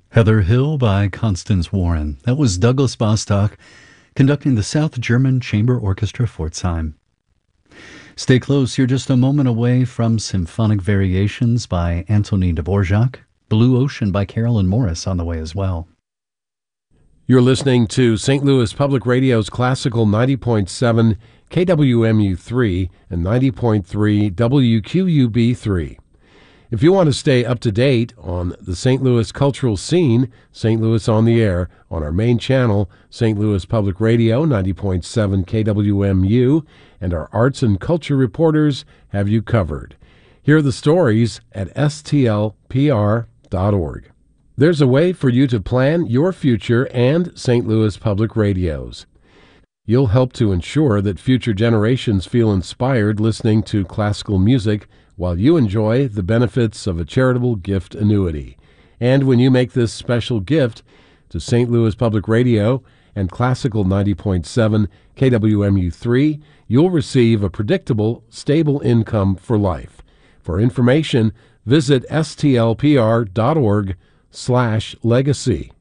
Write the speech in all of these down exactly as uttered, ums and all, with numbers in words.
Heather Hill by Constance Warren. That was Douglas Bostock conducting the South German Chamber Orchestra Pforzheim. Stay close, you're just a moment away from Symphonic Variations by Antonin Dvorak, Blue Ocean by Carolyn Morris on the way as well. You're listening to Saint Louis Public Radio's Classical ninety point seven K W M U three and ninety point three W Q U B three. If you want to stay up to date on the Saint Louis cultural scene, Saint Louis on the Air, on our main channel, Saint Louis Public Radio ninety point seven K W M U, and our arts and culture reporters have you covered. Hear the stories at S T L P R dot org. There's a way for you to plan your future and Saint Louis Public Radio's. You'll help to ensure that future generations feel inspired listening to classical music while you enjoy the benefits of a charitable gift annuity. And when you make this special gift to Saint Louis Public Radio and Classical ninety point seven K W M U three, you'll receive a predictable, stable income for life. For information, visit S T L P R dot org slash legacy.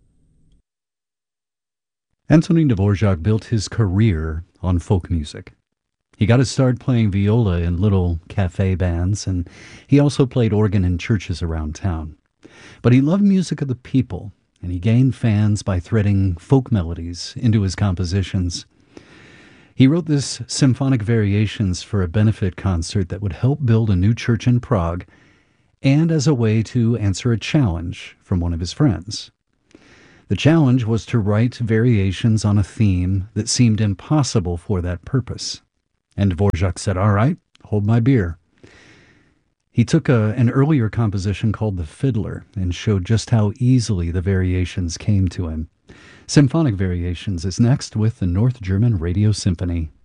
Antonin Dvorak built his career on folk music. He got his start playing viola in little cafe bands, and he also played organ in churches around town. But he loved music of the people, and he gained fans by threading folk melodies into his compositions. He wrote this Symphonic Variations for a benefit concert that would help build a new church in Prague, and as a way to answer a challenge from one of his friends. The challenge was to write variations on a theme that seemed impossible for that purpose. And Dvorak said, "All right, hold my beer." He took a, an earlier composition called The Fiddler and showed just how easily the variations came to him. Symphonic Variations is next with the North German Radio Symphony.